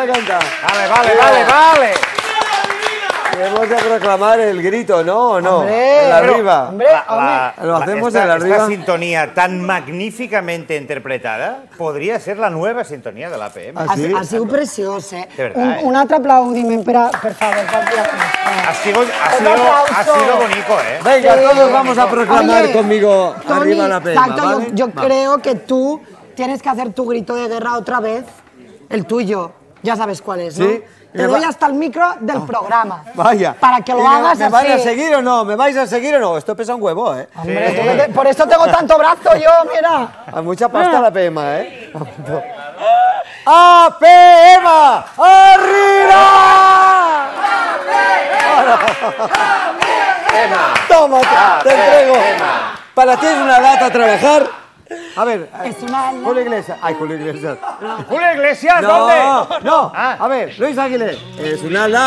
a cantar. Vale. Tenemos que proclamar el grito, ¿no? ¿O no? Hombre, el arriba. Hombre. Lo hacemos en el arriba. Esta sintonía tan magníficamente interpretada podria ser la nueva sintonia de l'APM. Ah, sí? Ha sigut preciós, eh? De verdad, Un altre aplaudiment, per favor. Ha sido bonito, ¿eh? Venga, Sí. todos vamos a proclamar Oye, conmigo Tony, arriba la PM, exacto, ¿vale? yo creo que tú tienes que hacer tu grito de guerra otra vez, el tuyo. Ya sabes cuál es, ¿no? Sí. Te doy hasta el micro del programa. Vaya. Para que lo ¿Y hagas ¿Me así. vais a seguir o no? ¿Me vais a seguir o no? Esto pesa un huevo, ¿eh? Hombre, por eso tengo tanto brazo yo, mira. Hay mucha pasta la PM, ¿eh? ¡APM! ¡Arriba! Toma, te entrego. Para ti es una lata trabajar. A ver, Es una... Julio Iglesias. Ay, Julio Iglesias. Julio Iglesias, No, ¿dónde? no. A ver, Luis Aguilé. Es una lata.